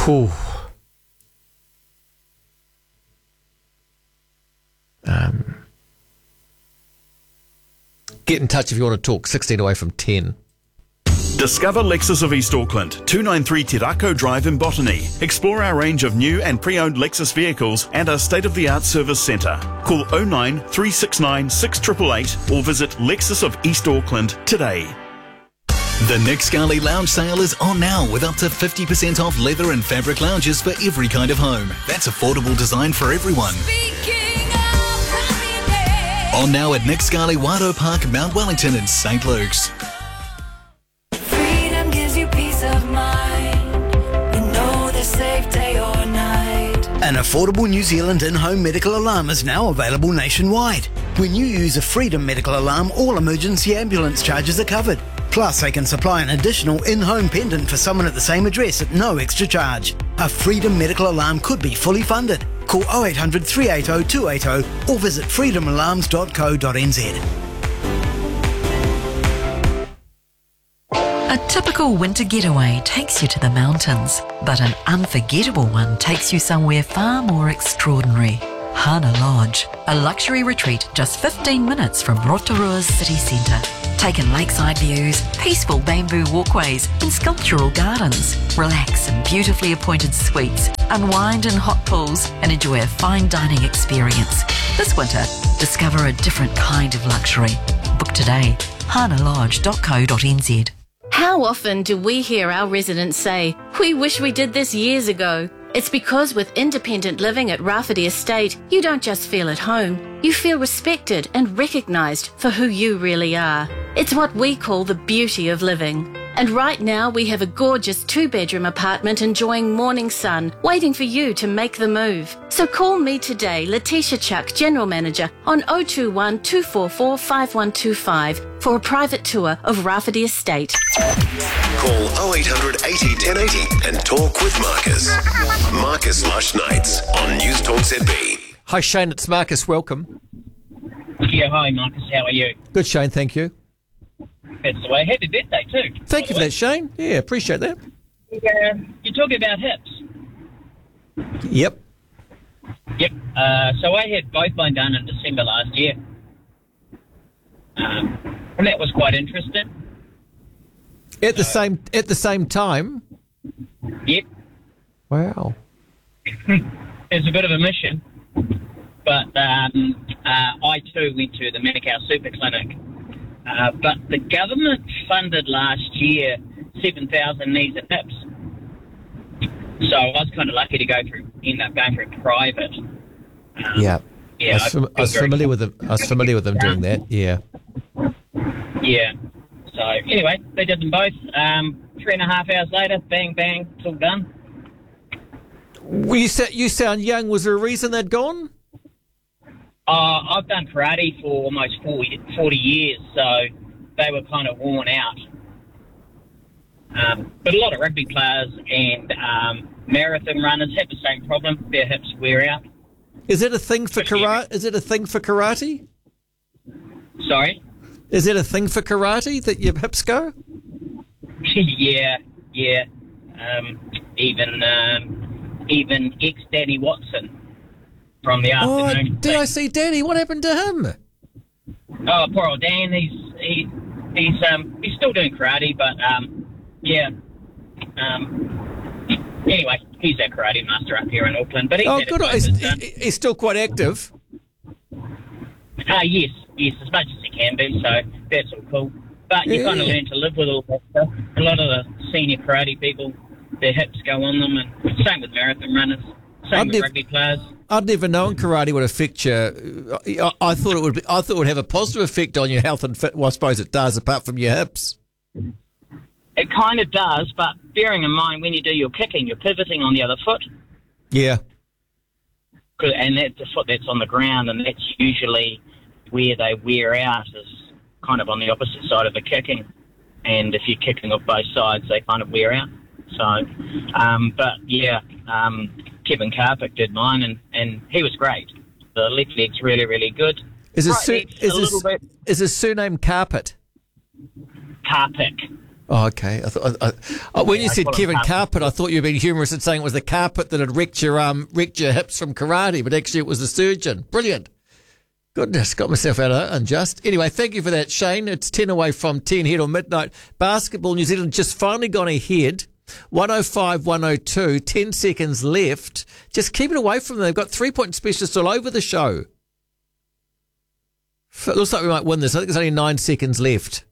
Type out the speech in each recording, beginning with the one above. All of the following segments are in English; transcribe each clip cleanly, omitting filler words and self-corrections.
Phew. Get in touch if you want to talk. 16 away from 10. Discover Lexus of East Auckland, 293 Te Rako Drive in Botany. Explore our range of new and pre-owned Lexus vehicles and our state-of-the-art service centre. Call 09 369 6888 or visit Lexus of East Auckland today. The Nick Scali Lounge sale is on now with up to 50% off leather and fabric lounges for every kind of home. That's affordable design for everyone. On now at Nick Scali Wado Park, Mount Wellington and St. Luke's. Freedom gives you peace of mind. You know they're safe day or night. An affordable New Zealand in-home medical alarm is now available nationwide. When you use a Freedom medical alarm, all emergency ambulance charges are covered. Plus, they can supply an additional in-home pendant for someone at the same address at no extra charge. A Freedom medical alarm could be fully funded. Call 0800 380 280 or visit freedomalarms.co.nz. A typical winter getaway takes you to the mountains, but an unforgettable one takes you somewhere far more extraordinary. Hana Lodge, a luxury retreat just 15 minutes from Rotorua's city centre. Take in lakeside views, peaceful bamboo walkways and sculptural gardens. Relax in beautifully appointed suites, unwind in hot pools and enjoy a fine dining experience. This winter, discover a different kind of luxury. Book today, hanalodge.co.nz. How often do we hear our residents say, "We wish we did this years ago"? It's because with independent living at Rafferty Estate, you don't just feel at home, you feel respected and recognised for who you really are. It's what we call the beauty of living. And right now we have a gorgeous 2-bedroom apartment enjoying morning sun, waiting for you to make the move. So call me today, Letitia Chuck, General Manager, on 021 244 5125 for a private tour of Rafferty Estate. Call 0800 80 1080 and talk with Marcus. Marcus Lush Nights on News Talk ZB. Hi, Shane. It's Marcus. Welcome. Yeah, hi, Marcus. How are you? Good, Shane. Thank you. That's the way. Happy birthday, too. Thank you for that, Shane. Yeah, appreciate that. You're talking about hips. Yep. Yep. So I had both mine done in December last year. And that was quite interesting. At the same time? Yep. Wow. It's a bit of a mission. But I too went to the Manukau Super Clinic. But the government funded last year 7,000 knees and hips. So I was kind of lucky to end up going through private. Yeah. Yeah, I was familiar with them. I was familiar with them doing that. Yeah. Yeah. So anyway, they did them both. 3.5 hours later, bang, bang, it's all done. Well, you sound young. Was there a reason they'd gone? I've done karate for almost 40 years, so they were kind of worn out. But a lot of rugby players and marathon runners have the same problem. Their hips wear out. Is it a thing for karate? Is it a thing for karate? Sorry? Is it a thing for karate that your hips go? Yeah. Even ex-Danny Watson from the afternoon. Did I see Danny? What happened to him? Oh, poor old Dan. He's still doing karate, but anyway, he's our karate master up here in Auckland. But he's still quite active. Yes, as much as he can be. So that's all cool. But you kind of learn to live with all that stuff. A lot of the senior karate people, their hips go on them, and same with marathon runners, same with rugby players. I'd never known karate would affect you. I thought it would. I thought it would have a positive effect on your health and fit. Well, I suppose it does, apart from your hips. It kind of does, but bearing in mind when you do your kicking, you're pivoting on the other foot. Yeah. And that's the foot that's on the ground, and that's usually where they wear out, is kind of on the opposite side of the kicking. And if you're kicking off both sides, they kind of wear out. So, Kevin Carpick did mine, and he was great. The left leg's really, really good. Is his surname Carpet? Carpick. Oh, okay. I thought when you said Kevin Carpet, I thought you were being humorous and saying it was the carpet that had wrecked your hips from karate, but actually it was the surgeon. Brilliant. Goodness, got myself out of unjust. Anyway, thank you for that, Shane. It's 10 away from 10 here till midnight. Basketball New Zealand just finally gone ahead. 105-102, 10 seconds left. Just keep it away from them. They've got 3-point specialists all over the show. It looks like we might win this. I think there's only 9 seconds left.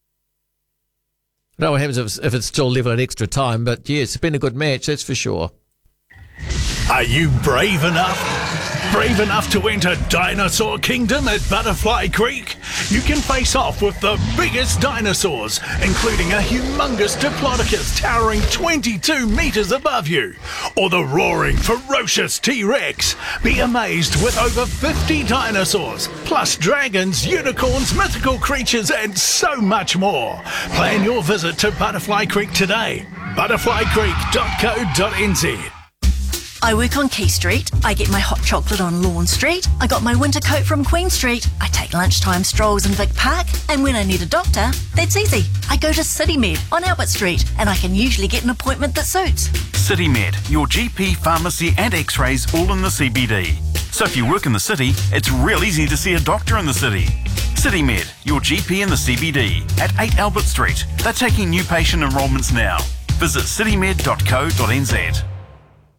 I don't know what happens if it's still level at extra time, but yeah, it's been a good match, that's for sure. Are you brave enough? Brave enough to enter Dinosaur Kingdom at Butterfly Creek? You can face off with the biggest dinosaurs, including a humongous Diplodocus towering 22 metres above you, or the roaring, ferocious T-Rex. Be amazed with over 50 dinosaurs, plus dragons, unicorns, mythical creatures, and so much more. Plan your visit to Butterfly Creek today. butterflycreek.co.nz. I work on Key Street. I get my hot chocolate on Lawn Street. I got my winter coat from Queen Street. I take lunchtime strolls in Vic Park. And when I need a doctor, that's easy. I go to CityMed on Albert Street, and I can usually get an appointment that suits. CityMed, your GP, pharmacy and x-rays all in the CBD. So if you work in the city, it's real easy to see a doctor in the city. CityMed, your GP in the CBD at 8 Albert Street. They're taking new patient enrolments now. Visit citymed.co.nz.